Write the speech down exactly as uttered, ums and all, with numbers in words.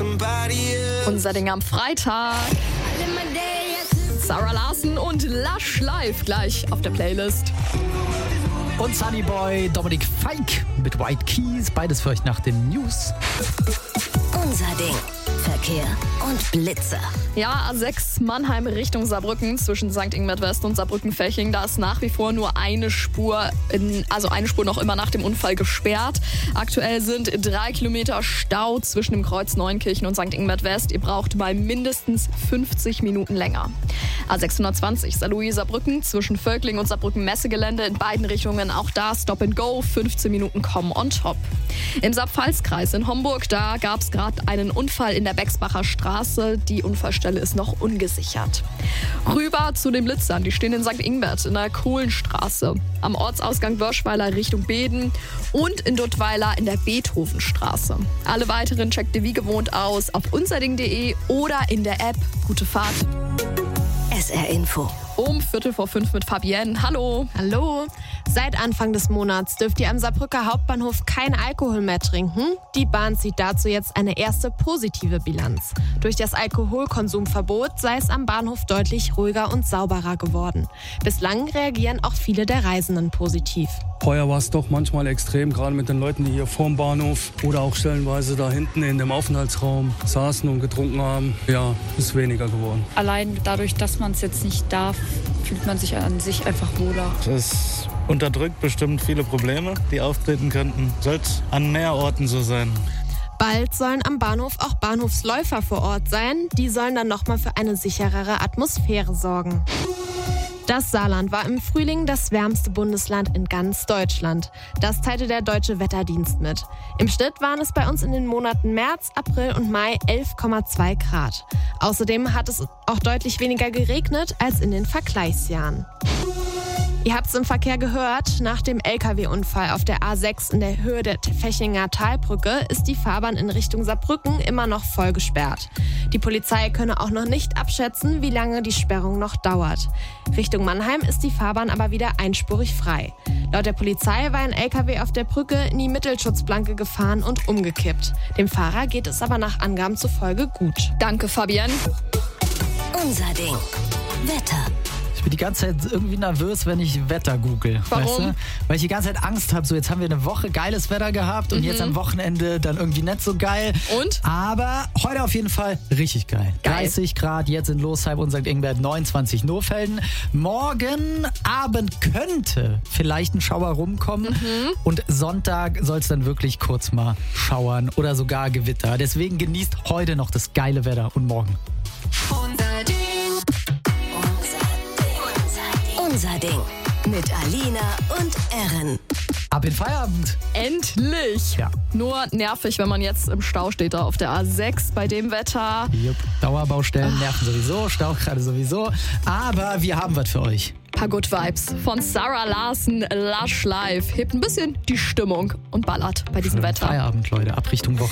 Unser Ding am Freitag. Sarah Larson und Lush Live gleich auf der Playlist. Und Sunnyboy, Dominik Feig mit White Keys, beides für euch nach den News. Unser Ding. Verkehr und Blitzer. Ja, A sechs Mannheim Richtung Saarbrücken zwischen Sankt Ingbert West und Saarbrücken-Feching. Da ist nach wie vor nur eine Spur, in, also eine Spur noch immer nach dem Unfall gesperrt. Aktuell sind drei Kilometer Stau zwischen dem Kreuz Neunkirchen und Sankt Ingbert West. Ihr braucht mal mindestens fünfzig Minuten länger. A sechshundertzwanzig Saarlouis Saarbrücken zwischen Völkling und Saarbrücken Messegelände in beiden Richtungen. Auch da Stop and Go, fünfzehn Minuten kommen on top. Im Saar-Pfalz-Kreis in Homburg, da gab es gerade einen Unfall in der Bexbacher Straße. Die Unfallstelle ist noch ungesichert. Rüber zu den Blitzern. Die stehen in Sankt Ingbert in der Kohlenstraße. Am Ortsausgang Wörschweiler Richtung Beden und in Duttweiler in der Beethovenstraße. Alle weiteren checkt ihr wie gewohnt aus auf unserding punkt de oder in der App. Gute Fahrt. S R Info. Um Viertel vor fünf mit Fabienne. Hallo. Hallo. Seit Anfang des Monats dürft ihr am Saarbrücker Hauptbahnhof kein Alkohol mehr trinken. Die Bahn zieht dazu jetzt eine erste positive Bilanz. Durch das Alkoholkonsumverbot sei es am Bahnhof deutlich ruhiger und sauberer geworden. Bislang reagieren auch viele der Reisenden positiv. Vorher war es doch manchmal extrem, gerade mit den Leuten, die hier vorm Bahnhof oder auch stellenweise da hinten in dem Aufenthaltsraum saßen und getrunken haben. Ja, ist weniger geworden. Allein dadurch, dass man es jetzt nicht darf, fühlt man sich an sich einfach wohler. Es unterdrückt bestimmt viele Probleme, die auftreten könnten. Sollte an mehr Orten so sein. Bald sollen am Bahnhof auch Bahnhofsläufer vor Ort sein. Die sollen dann nochmal für eine sicherere Atmosphäre sorgen. Das Saarland war im Frühling das wärmste Bundesland in ganz Deutschland. Das teilte der Deutsche Wetterdienst mit. Im Schnitt waren es bei uns in den Monaten März, April und Mai elf Komma zwei Grad. Außerdem hat es auch deutlich weniger geregnet als in den Vergleichsjahren. Ihr habt es im Verkehr gehört, nach dem L K W-Unfall auf der A sechs in der Höhe der Fechinger Talbrücke ist die Fahrbahn in Richtung Saarbrücken immer noch voll gesperrt. Die Polizei könne auch noch nicht abschätzen, wie lange die Sperrung noch dauert. Richtung Mannheim ist die Fahrbahn aber wieder einspurig frei. Laut der Polizei war ein L K W auf der Brücke in die Mittelschutzplanke gefahren und umgekippt. Dem Fahrer geht es aber nach Angaben zufolge gut. Danke, Fabienne. Unser Ding. Wetter. Ich bin die ganze Zeit irgendwie nervös, wenn ich Wetter google. Warum? Weißt du? Weil ich die ganze Zeit Angst habe, so jetzt haben wir eine Woche geiles Wetter gehabt und Mhm. jetzt am Wochenende dann irgendwie nicht so geil. Und? Aber heute auf jeden Fall richtig geil. Geil. dreißig Grad jetzt in Losheim und Sankt Ingbert, neunundzwanzig Nofelden. Morgen Abend könnte vielleicht ein Schauer rumkommen und Sonntag soll es dann wirklich kurz mal schauern oder sogar Gewitter. Deswegen genießt heute noch das geile Wetter und morgen. Unser Ding. Unser Ding. Mit Alina und Erin. Ab in Feierabend. Endlich. Ja. Nur nervig, wenn man jetzt im Stau steht, da auf der A sechs bei dem Wetter. Jupp. Dauerbaustellen nerven sowieso, Stau gerade sowieso. Aber wir haben was für euch. Paar Good Vibes von Sarah Larson, Lush Live. Hebt ein bisschen die Stimmung und ballert bei diesem Wetter. Feierabend, Leute. Ab Richtung Woche.